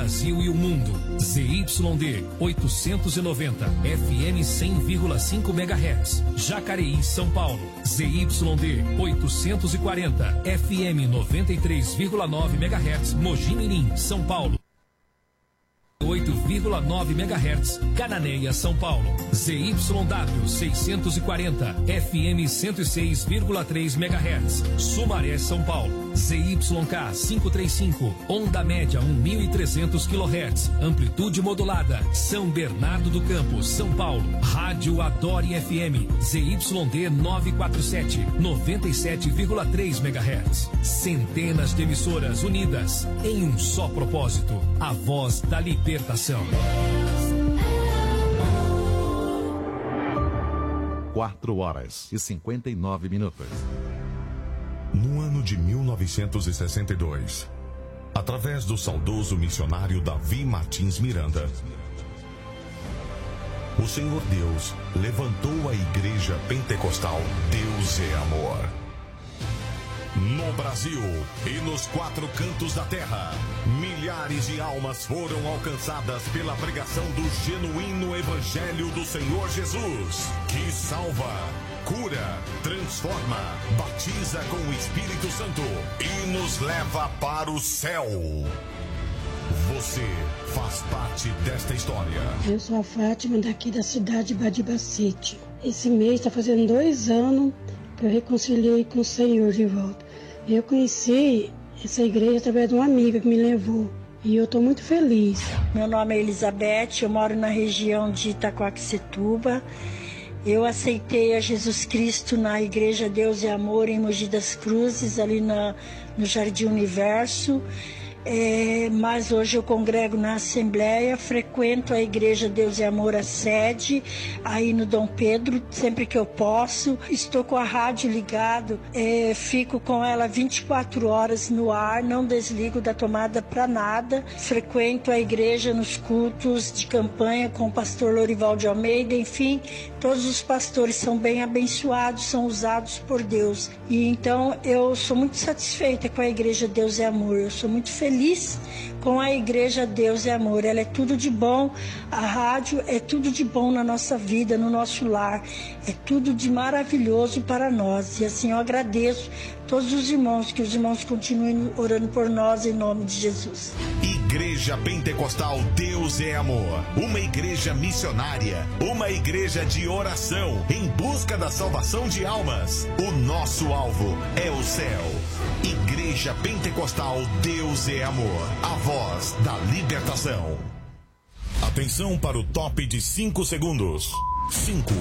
Brasil e o mundo. ZYD 890, FM 100,5 MHz. Jacareí, São Paulo. ZYD 840, FM 93,9 MHz. Mogi Mirim, São Paulo. 8,9 MHz, Cananéia, São Paulo. ZYW 640, FM 106,3 MHz, Sumaré, São Paulo. ZYK 535, onda média 1.300 kHz, amplitude modulada, São Bernardo do Campo, São Paulo. Rádio Adore FM, ZYD 947, 97,3 MHz. Centenas de emissoras unidas em um só propósito, a voz da libertação. 4h59. No ano de 1962, através do saudoso missionário Davi Martins Miranda, o Senhor Deus levantou a Igreja Pentecostal Deus é Amor. No Brasil e nos 4 cantos da terra, milhares de almas foram alcançadas pela pregação do genuíno Evangelho do Senhor Jesus, que salva, cura, transforma, batiza com o Espírito Santo e nos leva para o céu. Você faz parte desta história. Eu sou a Fátima, daqui da cidade de Badibacite. Esse mês está fazendo 2 anos que eu reconciliei com o Senhor de volta. Eu conheci essa igreja através de uma amiga que me levou. E eu estou muito feliz. Meu nome é Elizabeth, eu moro na região de Itaquaquecetuba. Eu aceitei a Jesus Cristo na Igreja Deus é Amor em Mogi das Cruzes, ali no Jardim Universo. Mas hoje eu congrego na Assembleia, frequento a Igreja Deus é Amor, a sede, aí no Dom Pedro, sempre que eu posso. Estou com a rádio ligado, fico com ela 24 horas no ar, não desligo da tomada para nada. Frequento a igreja nos cultos de campanha com o pastor Lorival de Almeida, enfim, todos os pastores são bem abençoados, são usados por Deus. E então eu sou muito satisfeita com a Igreja Deus é Amor, eu sou muito feliz com a Igreja Deus é Amor. Ela é tudo de bom, a rádio é tudo de bom na nossa vida, no nosso lar, é tudo de maravilhoso para nós. E assim eu agradeço todos os irmãos, que os irmãos continuem orando por nós em nome de Jesus. Igreja Pentecostal Deus é Amor, uma igreja missionária, uma igreja de oração em busca da salvação de almas. O nosso alvo é o céu. Igreja Pentecostal Deus é Amor, a voz da libertação. Atenção para o top de 5 segundos. 5,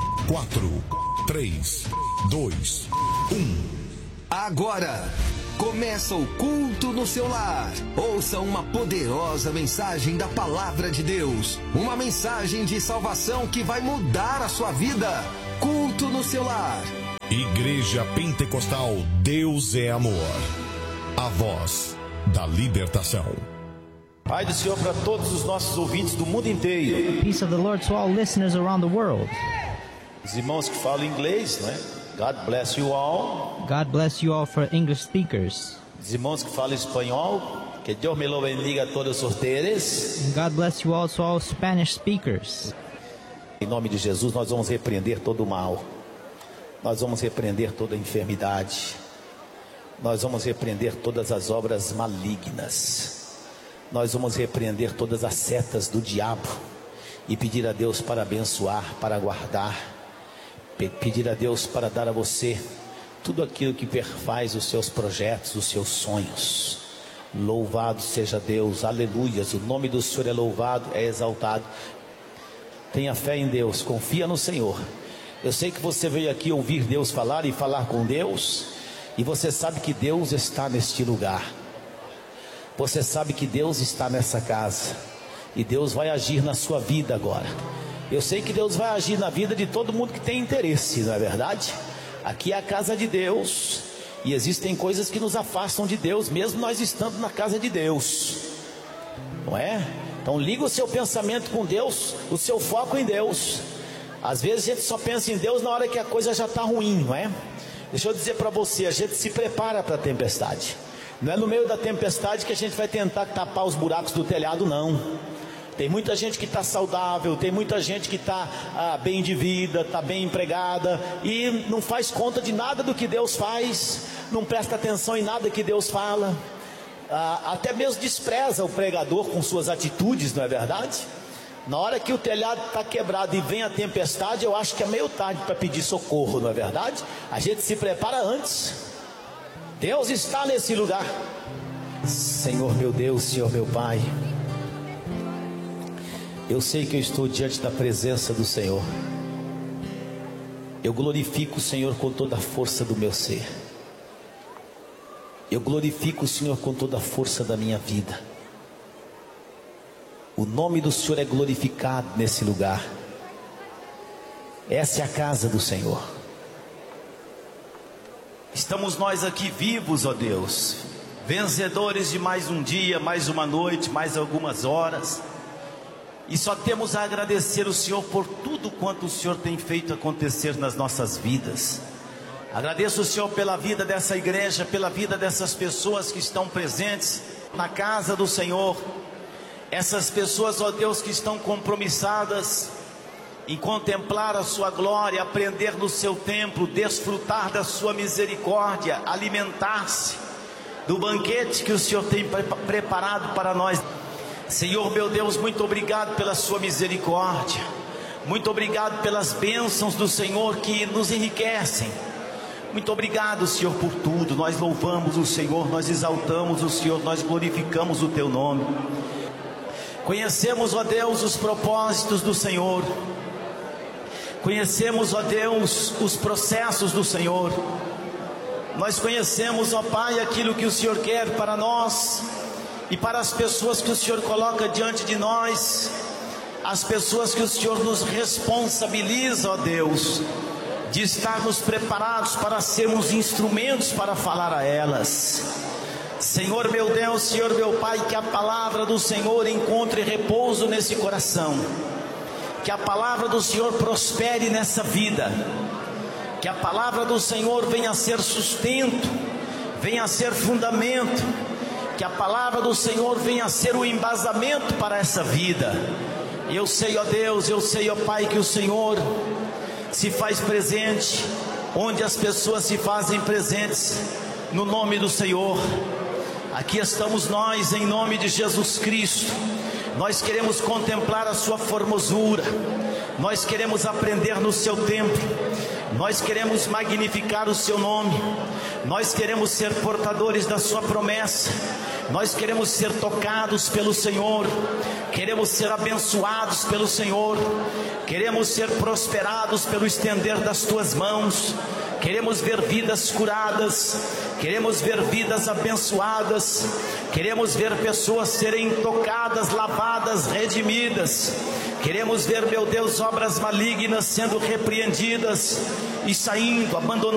4, 3, 2, 1. Agora começa o culto no seu lar. Ouça uma poderosa mensagem da palavra de Deus, uma mensagem de salvação que vai mudar a sua vida. Culto no seu lar. Igreja Pentecostal Deus é Amor, a voz da libertação. Pai do Senhor para todos os nossos ouvintes do mundo inteiro. Peace of the Lord to all listeners around the world. Os irmãos que falam inglês, né? God bless you all. God bless you all for English speakers. Os irmãos que falam espanhol, que Deus me lo bendiga a todos ustedes. God bless you all to all Spanish speakers. Em nome de Jesus, nós vamos repreender todo o mal. Nós vamos repreender toda a enfermidade. Nós vamos repreender todas as obras malignas. Nós vamos repreender todas as setas do diabo e pedir a Deus para abençoar, para guardar, pedir a Deus para dar a você tudo aquilo que perfaz os seus projetos, os seus sonhos. Louvado seja Deus, aleluias, o nome do Senhor é louvado, é exaltado. Tenha fé em Deus, confia no Senhor. Eu sei que você veio aqui ouvir Deus falar e falar com Deus, e você sabe que Deus está neste lugar. Você sabe que Deus está nessa casa, e Deus vai agir na sua vida agora. Eu sei que Deus vai agir na vida de todo mundo que tem interesse, não é verdade? Aqui é a casa de Deus, e existem coisas que nos afastam de Deus, mesmo nós estando na casa de Deus, não é? Então liga o seu pensamento com Deus, o seu foco em Deus. Às vezes a gente só pensa em Deus na hora que a coisa já está ruim, não é? Deixa eu dizer para você, a gente se prepara para a tempestade. Não é no meio da tempestade que a gente vai tentar tapar os buracos do telhado, não. Tem muita gente que está saudável, tem muita gente que está bem de vida, está bem empregada e não faz conta de nada do que Deus faz, não presta atenção em nada que Deus fala, até mesmo despreza o pregador com suas atitudes, não é verdade? Na hora que o telhado está quebrado e vem a tempestade, eu acho que é meio tarde para pedir socorro, não é verdade? A gente se prepara antes. Deus está nesse lugar. Senhor meu Deus, Senhor meu Pai, eu sei que eu estou diante da presença do Senhor. Eu glorifico o Senhor com toda a força do meu ser. Eu glorifico o Senhor com toda a força da minha vida. O nome do Senhor é glorificado nesse lugar. Essa é a casa do Senhor. Estamos nós aqui vivos, ó Deus, vencedores de mais um dia, mais uma noite, mais algumas horas. E só temos a agradecer o Senhor por tudo quanto o Senhor tem feito acontecer nas nossas vidas. Agradeço o Senhor pela vida dessa igreja, pela vida dessas pessoas que estão presentes na casa do Senhor. Essas pessoas, ó Deus, que estão compromissadas em contemplar a sua glória, aprender no seu templo, desfrutar da sua misericórdia, alimentar-se do banquete que o Senhor tem preparado para nós. Senhor meu Deus, muito obrigado pela sua misericórdia, muito obrigado pelas bênçãos do Senhor que nos enriquecem. Muito obrigado, Senhor, por tudo. Nós louvamos o Senhor, nós exaltamos o Senhor, nós glorificamos o teu nome. Conhecemos, ó Deus, os propósitos do Senhor, conhecemos, ó Deus, os processos do Senhor. Nós conhecemos, ó Pai, aquilo que o Senhor quer para nós e para as pessoas que o Senhor coloca diante de nós, as pessoas que o Senhor nos responsabiliza, ó Deus, de estarmos preparados para sermos instrumentos para falar a elas. Senhor meu Deus, Senhor meu Pai, que a palavra do Senhor encontre repouso nesse coração, que a palavra do Senhor prospere nessa vida, que a palavra do Senhor venha a ser sustento, venha a ser fundamento, que a palavra do Senhor venha a ser o embasamento para essa vida. Eu sei, ó Deus, eu sei, ó Pai, que o Senhor se faz presente onde as pessoas se fazem presentes, no nome do Senhor. Aqui estamos nós, em nome de Jesus Cristo. Nós queremos contemplar a sua formosura, nós queremos aprender no seu templo, nós queremos magnificar o seu nome, nós queremos ser portadores da sua promessa, nós queremos ser tocados pelo Senhor, queremos ser abençoados pelo Senhor, queremos ser prosperados pelo estender das tuas mãos, queremos ver vidas curadas, queremos ver vidas abençoadas, queremos ver pessoas serem tocadas, lavadas, redimidas, queremos ver, meu Deus, obras malignas sendo repreendidas e saindo, abandonando